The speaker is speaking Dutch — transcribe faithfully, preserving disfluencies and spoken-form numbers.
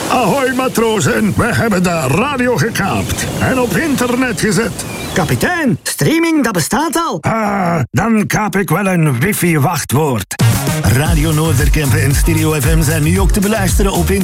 Ahoy matrozen, we hebben de radio gekaapt en op internet gezet. Kapitein, streaming, dat bestaat al. Ah, dan kaap ik wel een wifi-wachtwoord. Radio Noorderkempen en Stereo F M zijn nu ook te beluisteren op internet.